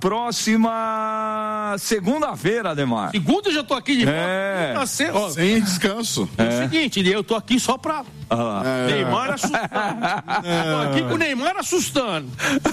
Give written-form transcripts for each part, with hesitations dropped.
próxima segunda-feira, Ademar. Segunda eu já tô aqui de volta. Sem descanso. É o seguinte, eu tô aqui só pra Neymar assustando. Tô aqui com o Neymar assustando.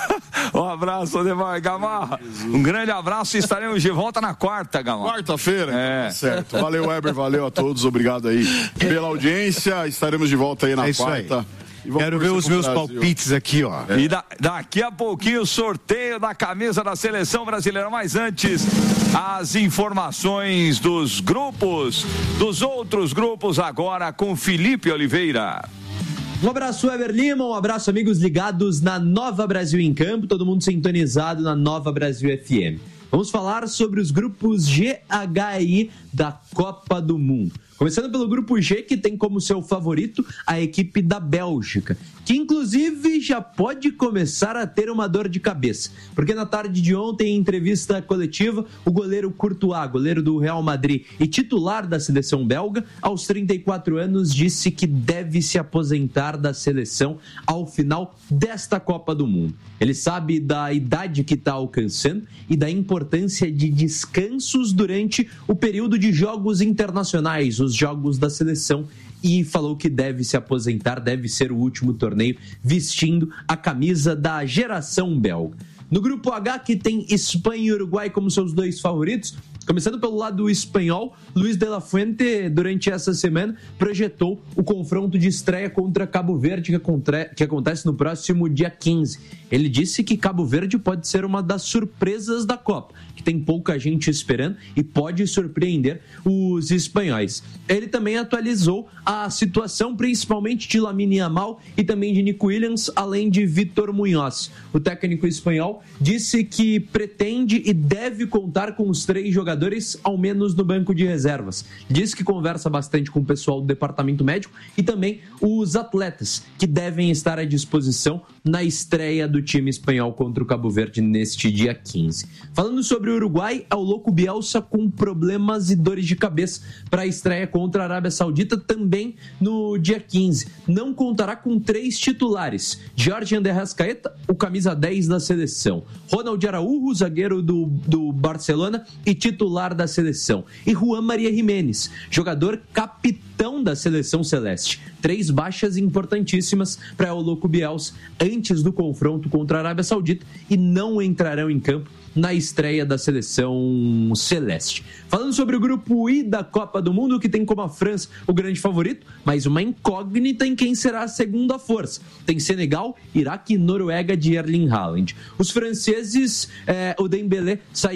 Um abraço, Ademar. Gamarra, um grande abraço e estaremos de volta na quarta, Gamarra. Quarta-feira? Certo. Valeu, Weber, valeu a todos, obrigado aí pela audiência, estaremos de volta aí na quarta. Quero ver os meus palpites aqui, ó. E daqui a pouquinho o sorteio da camisa da Seleção Brasileira. Mas antes, as informações dos grupos, dos outros grupos agora com Felipe Oliveira. Um abraço, Weber Lima, um abraço, amigos ligados na Nova Brasil em Campo, todo mundo sintonizado na Nova Brasil FM. Vamos falar sobre os grupos G, H e I da Copa do Mundo. Começando pelo grupo G, que tem como seu favorito a equipe da Bélgica, que inclusive já pode começar a ter uma dor de cabeça, porque na tarde de ontem, em entrevista coletiva, o goleiro Courtois, goleiro do Real Madrid e titular da seleção belga, aos 34 anos, disse que deve se aposentar da seleção ao final desta Copa do Mundo. Ele sabe da idade que está alcançando e da importância de descansos durante o período de jogos internacionais, os jogos da seleção, e falou que deve se aposentar, deve ser o último torneio vestindo a camisa da geração belga. No grupo H, que tem Espanha e Uruguai como seus dois favoritos, começando pelo lado espanhol, Luis de la Fuente, durante essa semana, projetou o confronto de estreia contra Cabo Verde, que acontece no próximo dia 15. Ele disse que Cabo Verde pode ser uma das surpresas da Copa, que tem pouca gente esperando e pode surpreender os espanhóis. Ele também atualizou a situação, principalmente de Lamine Yamal e também de Nico Williams, além de Vítor Muñoz. O técnico espanhol disse que pretende e deve contar com os 3 jogadores, ao menos no banco de reservas. Diz que conversa bastante com o pessoal do departamento médico e também os atletas que devem estar à disposição na estreia do time espanhol contra o Cabo Verde neste dia 15. Falando sobre o Uruguai, é o louco Bielsa com problemas e dores de cabeça para a estreia contra a Arábia Saudita também no dia 15. Não contará com 3 titulares: Jorge de Arrascaeta, o camisa 10 da seleção, Ronald Araújo, zagueiro do Barcelona e titular da seleção, e Juan Maria Jiménez, jogador capitão da seleção celeste. 3 baixas importantíssimas para o louco Bielsa antes do confronto contra a Arábia Saudita e não entrarão em campo na estreia da seleção celeste. Falando sobre o grupo I da Copa do Mundo, que tem como a França o grande favorito, mas uma incógnita em quem será a segunda força. Tem Senegal, Iraque e Noruega de Erling Haaland. Os franceses, o Dembélé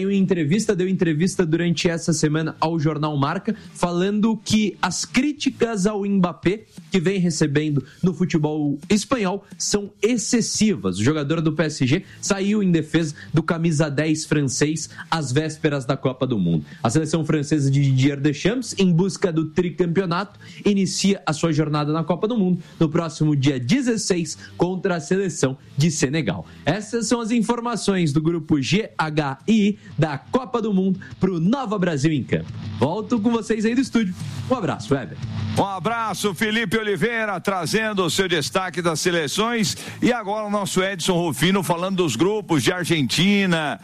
deu entrevista durante essa semana ao jornal Marca, falando que as críticas ao Mbappé que vem recebendo no futebol espanhol são excessivas. O jogador do PSG saiu em defesa do camisa 10 francês às vésperas da Copa do Mundo. A seleção francesa de Didier Deschamps, em busca do tricampeonato, inicia a sua jornada na Copa do Mundo no próximo dia 16 contra a seleção de Senegal. Essas são as informações do grupo G, H e I da Copa do Mundo para o Nova Brasil em Campo. Volto com vocês aí do estúdio. Um abraço, Weber. Um abraço, Felipe Oliveira, trazendo o seu destaque das seleções. E agora o nosso Edson Rufino falando dos grupos de Argentina,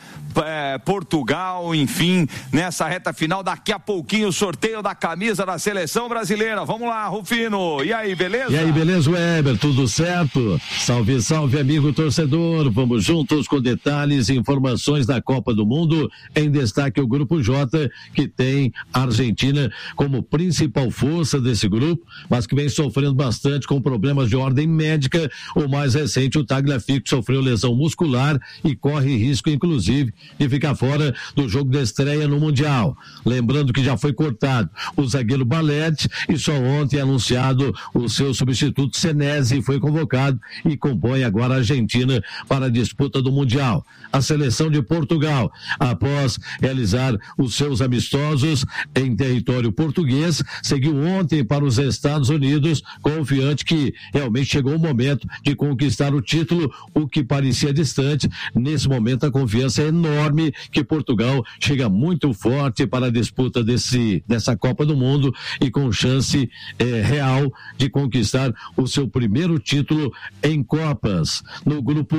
Portugal, enfim, nessa reta final. Daqui a pouquinho o sorteio da camisa da Seleção Brasileira. Vamos lá, Rufino. E aí, beleza? E aí, beleza, Weber? Tudo certo? Salve, salve, amigo torcedor. Vamos juntos com detalhes e informações da Copa do Mundo. Em destaque o grupo J, que tem a Argentina como principal força desse grupo, mas que vem sofrendo bastante com problemas de ordem médica. O mais recente, o Tagliafico, sofreu lesão muscular e corre risco, inclusive, de ficar fora do jogo de estreia no Mundial. Lembrando que já foi cortado o zagueiro Balete e só ontem anunciado o seu substituto Senesi foi convocado e compõe agora a Argentina para a disputa do Mundial. A seleção de Portugal, após realizar os seus amistosos em território português, seguiu ontem para os Estados Unidos, confiante que realmente chegou o momento de conquistar o título, o que parecia distante. Nesse momento a confiança é enorme que Portugal chega muito forte para a disputa dessa Copa do Mundo e com chance real de conquistar o seu primeiro título em Copas. No grupo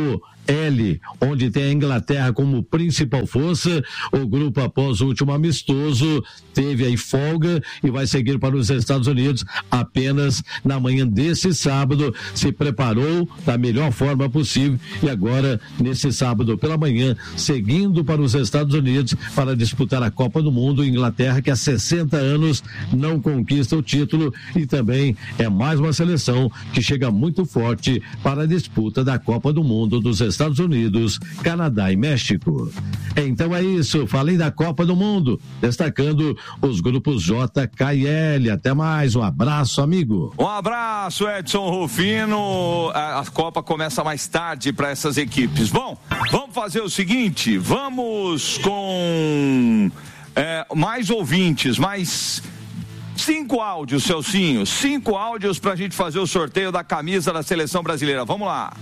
L, onde tem a Inglaterra como principal força. O grupo, após o último amistoso, teve aí folga e vai seguir para os Estados Unidos apenas na manhã desse sábado. Se preparou da melhor forma possível e agora, nesse sábado pela manhã, seguindo para os Estados Unidos para disputar a Copa do Mundo. Inglaterra, que há 60 anos não conquista o título, e também é mais uma seleção que chega muito forte para a disputa da Copa do Mundo dos Estados Unidos, Canadá e México. Então é isso, falei da Copa do Mundo, destacando os grupos J, K e L. Até mais, um abraço, amigo. Um abraço, Edson Rufino. A Copa começa mais tarde para essas equipes. Bom, vamos fazer o seguinte, vamos com mais ouvintes, mais 5 áudios, Celcinho, 5 áudios pra gente fazer o sorteio da camisa da Seleção Brasileira. Vamos lá.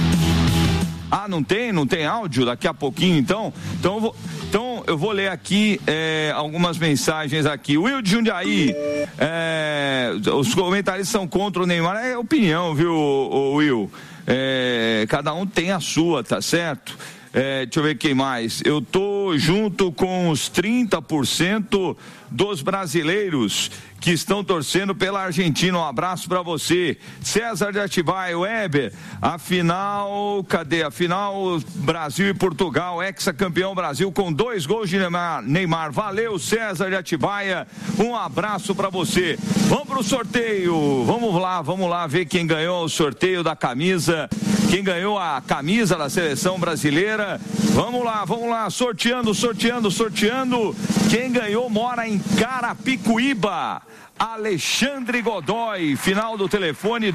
Ah, não tem áudio? Daqui a pouquinho, então eu vou ler aqui algumas mensagens aqui. Will de Jundiaí, os comentaristas são contra o Neymar. É opinião, viu, Will? Cada um tem a sua, tá certo? Deixa eu ver quem mais. Eu tô junto com os 30% dos brasileiros que estão torcendo pela Argentina. Um abraço para você. César de Atibaia, Weber, afinal, Brasil e Portugal, ex-campeão Brasil com 2 gols de Neymar. Valeu, César de Atibaia, um abraço para você. Vamos pro sorteio, vamos lá ver quem ganhou o sorteio da camisa, quem ganhou a camisa da Seleção Brasileira. Vamos lá, sorteando. Quem ganhou mora em Carapicuíba. Alexandre Godoy, final do telefone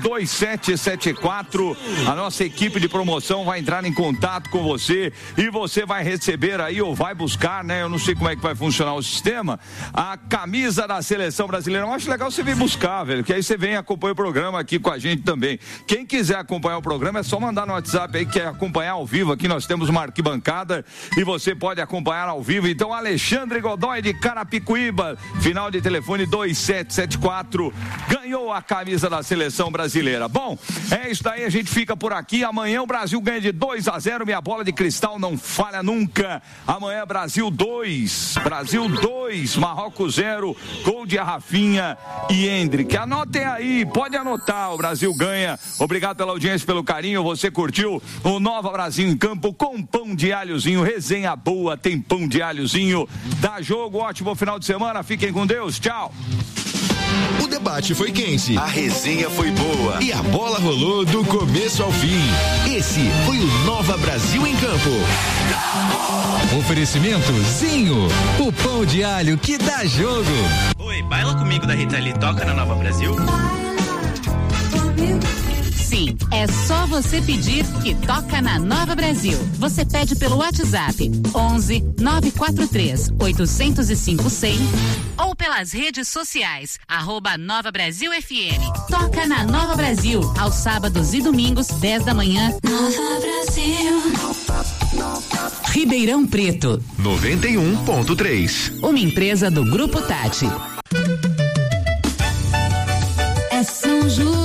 2774. A nossa equipe de promoção vai entrar em contato com você e você vai receber aí, ou vai buscar, né? Eu não sei como é que vai funcionar o sistema, a camisa da Seleção Brasileira. Eu acho legal você vir buscar, velho, que aí você vem e acompanha o programa aqui com a gente também. Quem quiser acompanhar o programa é só mandar no WhatsApp aí, que é acompanhar ao vivo. Aqui nós temos uma arquibancada e você pode acompanhar ao vivo. Então, Alexandre Godoy de Carapicuíba, final de telefone 2774, ganhou a camisa da Seleção Brasileira. Bom, é isso daí, a gente fica por aqui. Amanhã o Brasil ganha de 2-0, minha bola de cristal não falha nunca. Amanhã Brasil 2, Marrocos 0, gol de Rafinha e Hendrick. Anotem aí, pode anotar, o Brasil ganha. Obrigado pela audiência, pelo carinho. Você curtiu o Nova Brasil em Campo com pão de alhozinho, resenha boa, tem pão de alhozinho. Dá jogo, ótimo final de semana, fiquem com Deus, tchau. O debate foi quente, a resenha foi boa e a bola rolou do começo ao fim. Esse foi o Nova Brasil em Campo. Oferecimento Zinho, o pão de alho que dá jogo. Oi, baila comigo da Rita Lee, toca na Nova Brasil. Sim, é só você pedir que toca na Nova Brasil. Você pede pelo WhatsApp 11 943 805 100 ou pelas redes sociais @Nova Brasil FM. Toca na Nova Brasil aos sábados e domingos 10 da manhã. Nova Brasil. Ribeirão Preto 91.3. Uma empresa do Grupo Tati. É São João.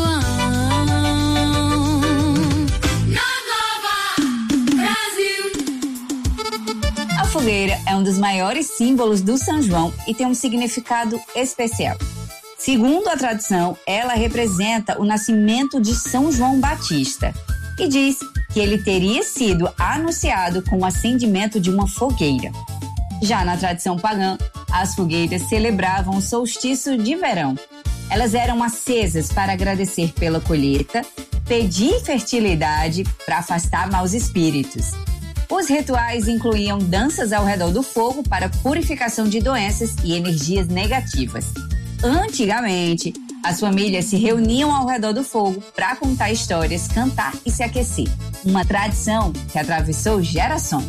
A fogueira é um dos maiores símbolos do São João e tem um significado especial. Segundo a tradição, ela representa o nascimento de São João Batista e diz que ele teria sido anunciado com o acendimento de uma fogueira. Já na tradição pagã, as fogueiras celebravam o solstício de verão. Elas eram acesas para agradecer pela colheita, pedir fertilidade para afastar maus espíritos. Os rituais incluíam danças ao redor do fogo para purificação de doenças e energias negativas. Antigamente, as famílias se reuniam ao redor do fogo para contar histórias, cantar e se aquecer. Uma tradição que atravessou gerações.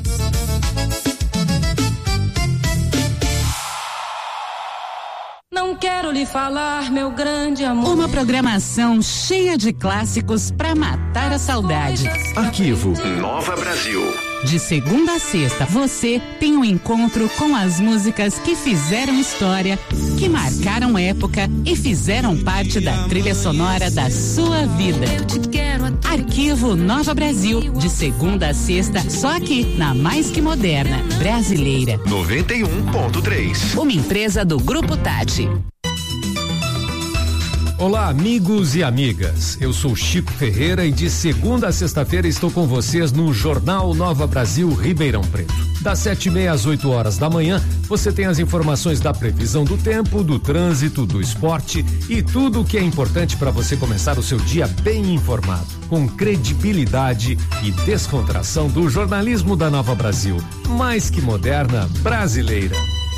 Não quero lhe falar, meu grande amor. Uma programação cheia de clássicos para matar a saudade. Arquivo Nova Brasil. De segunda a sexta, você tem um encontro com as músicas que fizeram história, que marcaram época e fizeram parte da trilha sonora da sua vida. Arquivo Nova Brasil, de segunda a sexta, só aqui na Mais Que Moderna, Brasileira. 91.3. Uma empresa do Grupo Tati. Olá, amigos e amigas. Eu sou Chico Ferreira e de segunda a sexta-feira estou com vocês no Jornal Nova Brasil Ribeirão Preto. Das 7h30 às 8 horas da manhã, você tem as informações da previsão do tempo, do trânsito, do esporte e tudo o que é importante para você começar o seu dia bem informado, com credibilidade e descontração do jornalismo da Nova Brasil. Mais que moderna, brasileira.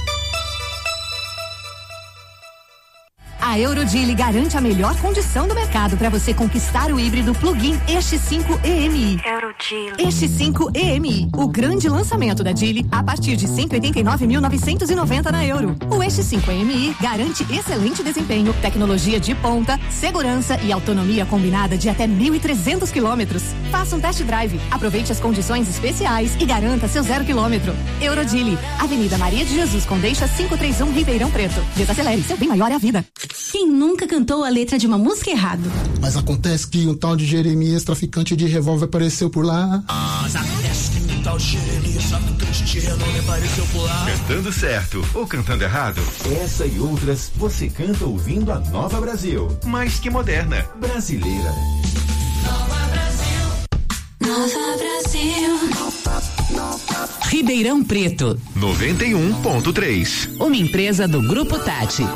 A Eurodile garante a melhor condição do mercado para você conquistar o híbrido plug-in X5 EMI. Eurodile. X5 EMI, o grande lançamento da Dile a partir de 189.990 na Euro. O X5 EMI garante excelente desempenho, tecnologia de ponta, segurança e autonomia combinada de até 1.300 quilômetros. Faça um test drive, aproveite as condições especiais e garanta seu 0 quilômetro. Eurodile, Avenida Maria de Jesus Condeixa 531 Ribeirão Preto. Desacelere, seu bem maior é a vida. Quem nunca cantou a letra de uma música errado? Mas acontece que um tal de Jeremias, traficante de revólver, apareceu por lá. Acontece que um tal de Jeremias, traficante de revólver, apareceu por lá. Cantando certo ou cantando errado? Essa e outras você canta ouvindo a Nova Brasil. Mais que moderna. Brasileira. Nova Brasil. Nova Brasil. Ribeirão Preto. 91.3. Uma empresa do Grupo Tati.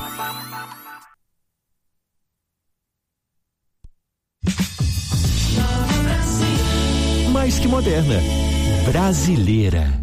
Mais que moderna, brasileira.